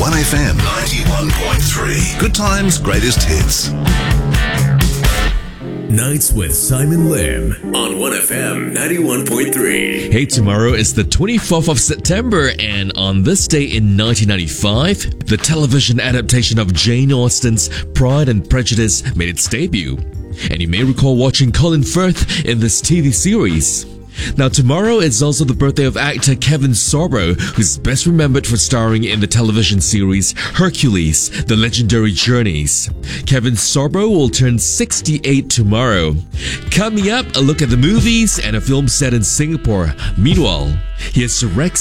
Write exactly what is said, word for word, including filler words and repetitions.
one F M ninety-one point three. Good times, greatest hits. Nights with Simon Lim on one F M ninety-one point three. Hey, tomorrow is the twenty-fourth of September, and on this day in nineteen ninety-five, the television adaptation of Jane Austen's Pride and Prejudice made its debut. And you may recall watching Colin Firth in this T V series. Now, tomorrow is also the birthday of actor Kevin Sorbo, who's best remembered for starring in the television series Hercules, The Legendary Journeys. Kevin Sorbo will turn sixty-eight tomorrow. Coming up, a look at the movies and a film set in Singapore. Meanwhile, here's Rex